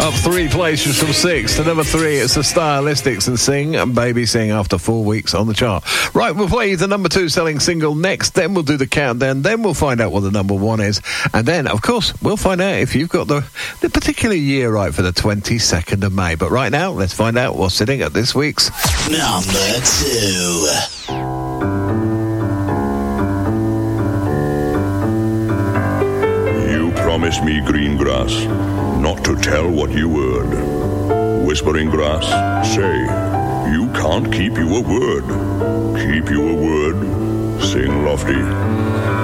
Up 3 places from 6 to number 3. It's the Stylistics and Sing, and Baby Sing, after 4 weeks on the chart. Right, we'll play the number 2 selling single next, then we'll do the countdown, then we'll find out what the number 1 is, and then, of course, we'll find out if you've got the particular year right for the 22nd of May. But right now, let's find out what's sitting at this week's number 2. Promise me, green grass, not to tell what you heard. Whispering grass, say, you can't keep your word. Keep your word, sing lofty.